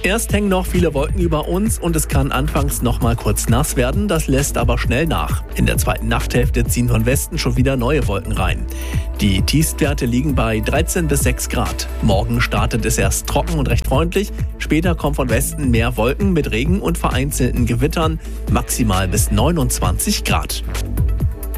Zuerst hängen noch viele Wolken über uns und es kann anfangs noch mal kurz nass werden, das lässt aber schnell nach. In der zweiten Nachthälfte ziehen von Westen schon wieder neue Wolken rein. Die Tiefstwerte liegen bei 13 bis 6 Grad. Morgen startet es erst trocken und recht freundlich, später kommen von Westen mehr Wolken mit Regen und vereinzelten Gewittern, maximal bis 29 Grad.